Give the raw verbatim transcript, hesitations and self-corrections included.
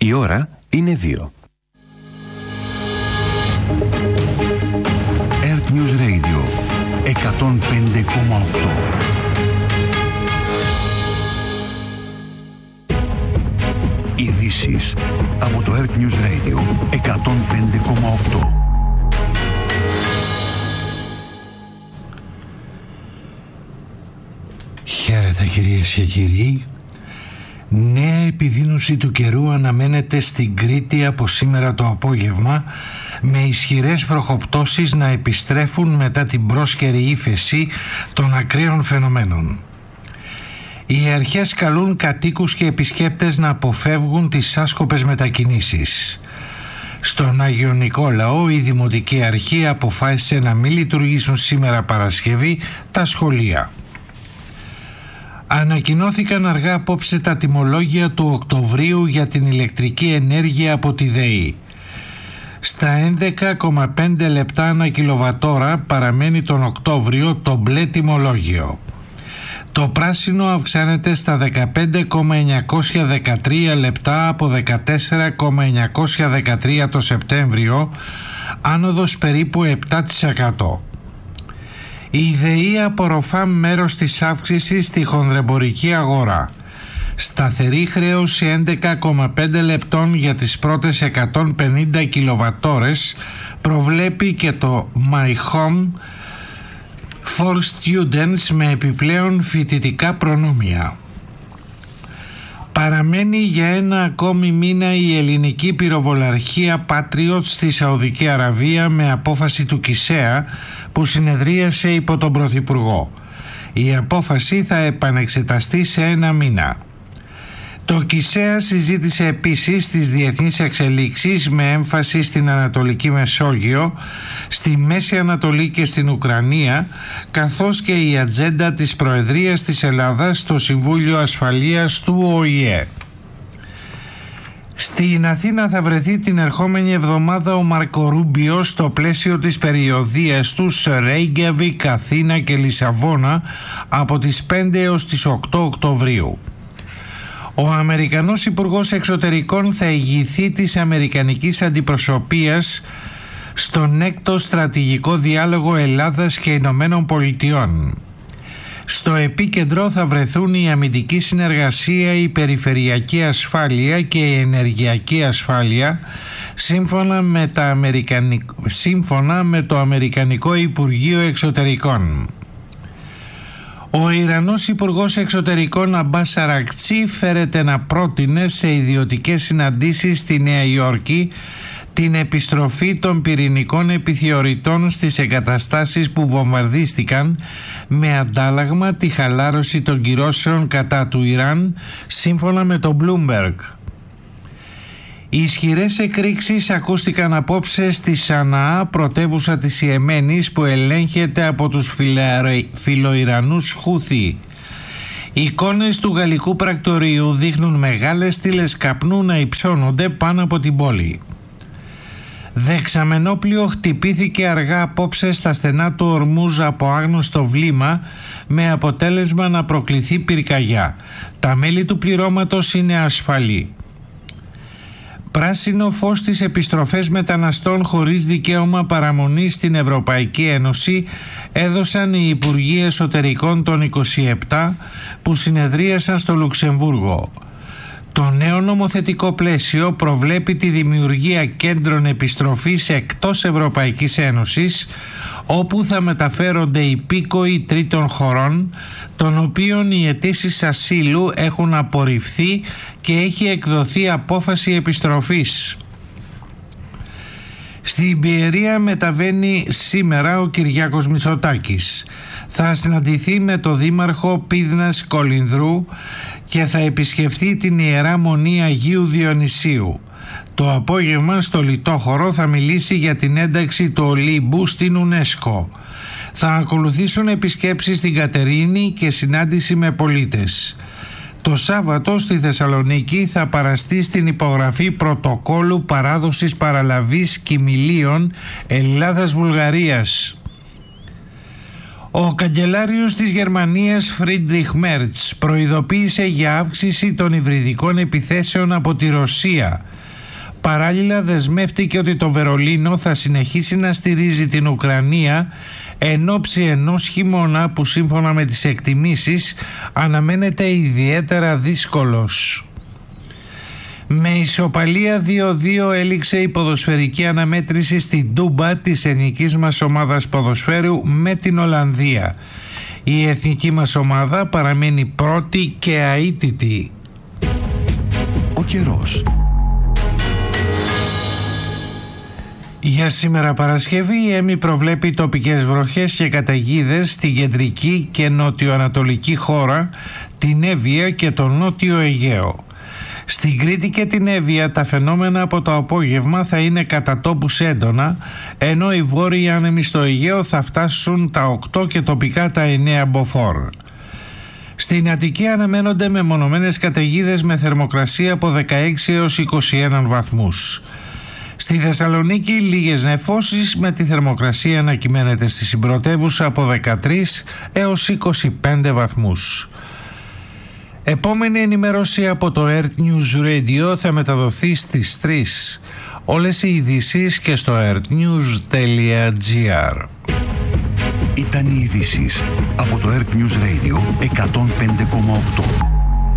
Η ώρα είναι δύο. Earth News Radio εκατόν πέντε κόμμα οκτώ. Ειδήσεις από το Earth News Radio εκατόν πέντε κόμμα οκτώ. Χαίρετε κυρίες και κύριοι. Νέα επιδείνωση του καιρού αναμένεται στην Κρήτη από σήμερα το απόγευμα, με ισχυρές βροχοπτώσεις να επιστρέφουν μετά την πρόσκαιρη ύφεση των ακραίων φαινομένων. Οι αρχές καλούν κατοίκους και επισκέπτες να αποφεύγουν τις άσκοπες μετακινήσεις. Στον Άγιο Νικόλαο η Δημοτική Αρχή αποφάσισε να μην λειτουργήσουν σήμερα Παρασκευή τα σχολεία. Ανακοινώθηκαν αργά απόψε τα τιμολόγια του Οκτωβρίου για την ηλεκτρική ενέργεια από τη ΔΕΗ. Στα έντεκα κόμμα πέντε λεπτά ανά κιλοβατόρα παραμένει τον Οκτώβριο το μπλε τιμολόγιο. Το πράσινο αυξάνεται στα δεκαπέντε κόμμα εννιακόσια δεκατρία λεπτά από δεκατέσσερα κόμμα εννιακόσια δεκατρία το Σεπτέμβριο, άνοδος περίπου επτά τοις εκατό. Η ΔΕΗ απορροφά μέρος της αύξησης στη χονδρεμπορική αγορά. Σταθερή χρέωση έντεκα κόμμα πέντε λεπτών για τις πρώτες εκατόν πενήντα κιλοβατόρες προβλέπει και το My Home for Students με επιπλέον φοιτητικά προνόμια. Παραμένει για ένα ακόμη μήνα η ελληνική πυροβολαρχία Patriot στη Σαουδική Αραβία με απόφαση του ΚΙΣΕΑ που συνεδρίασε υπό τον Πρωθυπουργό. Η απόφαση θα επανεξεταστεί σε ένα μήνα. Το ΚΙΣΕΑ συζήτησε επίσης τις διεθνείς εξελίξεις με έμφαση στην Ανατολική Μεσόγειο, στη Μέση Ανατολή και στην Ουκρανία, καθώς και η ατζέντα της Προεδρίας της Ελλάδας στο Συμβούλιο Ασφαλείας του Ο Η Ε. Στην Αθήνα θα βρεθεί την ερχόμενη εβδομάδα ο Μάρκο Ρούμπιο στο πλαίσιο της περιοδείας τους Ρέιγκιαβικ, Αθήνα και Λισαβόνα από τις πέντε έως τις οκτώ Οκτωβρίου. Ο Αμερικανός Υπουργός Εξωτερικών θα ηγηθεί της Αμερικανικής Αντιπροσωπείας στον έκτο στρατηγικό διάλογο Ελλάδας και Ηνωμένων Πολιτειών. Στο επίκεντρο θα βρεθούν η αμυντική συνεργασία, η περιφερειακή ασφάλεια και η ενεργειακή ασφάλεια, σύμφωνα με, τα Αμερικανικ... σύμφωνα με το Αμερικανικό Υπουργείο Εξωτερικών. Ο Ιρανός Υπουργός Εξωτερικών Αμπάς Αρακτσί φέρεται να πρότεινε σε ιδιωτικές συναντήσεις στη Νέα Υόρκη την επιστροφή των πυρηνικών επιθεωρητών στις εγκαταστάσεις που βομβαρδίστηκαν, με αντάλλαγμα τη χαλάρωση των κυρώσεων κατά του Ιράν, σύμφωνα με το Bloomberg. Οι ισχυρές εκρήξεις ακούστηκαν απόψε στη Σαναά, πρωτεύουσα της Ιεμένης που ελέγχεται από τους φιλοϊρανούς Χούθι. Οι εικόνες του γαλλικού πρακτορείου δείχνουν μεγάλες στήλες καπνού να υψώνονται πάνω από την πόλη. Δεξαμενόπλιο χτυπήθηκε αργά απόψε στα στενά του Ορμούζ από άγνωστο βλήμα, με αποτέλεσμα να προκληθεί πυρκαγιά. Τα μέλη του πληρώματος είναι ασφαλή. Πράσινο φως στις επιστροφές μεταναστών χωρίς δικαίωμα παραμονής στην Ευρωπαϊκή Ένωση έδωσαν οι Υπουργοί Εσωτερικών των είκοσι επτά που συνεδρίασαν στο Λουξεμβούργο. Το νέο νομοθετικό πλαίσιο προβλέπει τη δημιουργία κέντρων επιστροφής εκτός Ευρωπαϊκής Ένωσης, όπου θα μεταφέρονται υπήκοοι τρίτων χωρών, των οποίων οι αιτήσεις ασύλου έχουν απορριφθεί και έχει εκδοθεί απόφαση επιστροφής. Στην Πιερία μεταβαίνει σήμερα ο Κυριάκος Μητσοτάκης. Θα συναντηθεί με το Δήμαρχο Πίδνας Κολυνδρού και θα επισκεφθεί την Ιερά Μονή Αγίου Διονυσίου. Το απόγευμα στο Λιτόχωρο θα μιλήσει για την ένταξη του Ολύμπου στην UNESCO. Θα ακολουθήσουν επισκέψεις στην Κατερίνη και συνάντηση με πολίτες. Το Σάββατο στη Θεσσαλονίκη θα παραστεί στην υπογραφή πρωτοκόλου παράδοσης παραλαβής κοιμηλίων Ελλάδας-Βουλγαρίας. Ο καγκελάριος της Γερμανίας Φρίντριχ Μέρτς προειδοποίησε για αύξηση των υβριδικών επιθέσεων από τη Ρωσία. Παράλληλα δεσμεύτηκε ότι το Βερολίνο θα συνεχίσει να στηρίζει την Ουκρανία εν ώψη ενός χειμώνα που σύμφωνα με τις εκτιμήσεις αναμένεται ιδιαίτερα δύσκολος. Με ισοπαλία δύο δύο έληξε η ποδοσφαιρική αναμέτρηση στην Τούμπα της εθνικής μας ομάδας ποδοσφαίρου με την Ολλανδία. Η εθνική μας ομάδα παραμένει πρώτη και αίτητη. Ο καιρός. Για σήμερα Παρασκευή η ΕΜΗ προβλέπει τοπικές βροχές και καταιγίδες στην κεντρική και νότιο-ανατολική χώρα, την Εύβοια και το νότιο Αιγαίο. Στην Κρήτη και την Εύβοια τα φαινόμενα από το απόγευμα θα είναι κατά τόπους έντονα, ενώ οι βόρειοι άνεμοι στο Αιγαίο θα φτάσουν τα οκτώ και τοπικά τα εννέα μποφόρ. Στην Αττική αναμένονται μεμονωμένες καταιγίδες με θερμοκρασία από δεκαέξι έως είκοσι ένα βαθμούς. Στη Θεσσαλονίκη λίγες νεφώσεις με τη θερμοκρασία να κυμαίνεται στη συμπρωτεύουσα από δεκατρείς έως είκοσι πέντε βαθμούς. Επόμενη ενημέρωση από το Earth News Radio θα μεταδοθεί στις τρεις. Όλες οι ειδήσεις και στο earthnews τελεία gr. Ήταν οι ειδήσεις από το Earth News Radio εκατόν πέντε κόμμα οκτώ.